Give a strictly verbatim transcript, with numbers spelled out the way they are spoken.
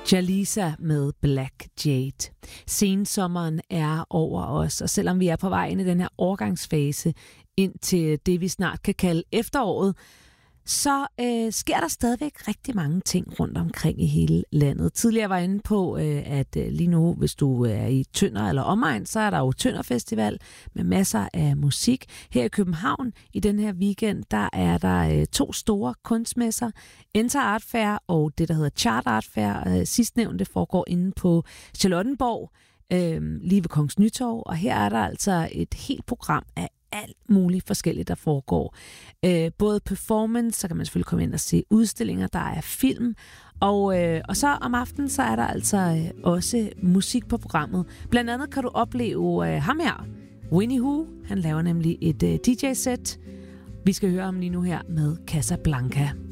Jalisa med Black Jade. Sensommeren er over os, og selvom vi er på vej ind i den her overgangsfase ind til det, vi snart kan kalde efteråret, så øh, sker der stadigvæk rigtig mange ting rundt omkring i hele landet. Tidligere var jeg inde på, øh, at øh, lige nu, hvis du er i Tønder eller omegn, så er der jo Tønder Festival med masser af musik. Her i København i den her weekend, der er der øh, to store kunstmesser, Enter Art Fair og det, der hedder Chart Art Fair. Øh, sidstnævnte foregår inde på Charlottenborg, øh, lige ved Kongens Nytorv, og her er der altså et helt program af alt muligt forskelligt, der foregår. Øh, både performance, så kan man selvfølgelig komme ind og se udstillinger, der er film, og, øh, og så om aftenen, så er der altså øh, også musik på programmet. Blandt andet kan du opleve øh, ham her, Winnie Hu. Han laver nemlig et øh, D J-sæt. Vi skal høre ham lige nu her med Casablanca.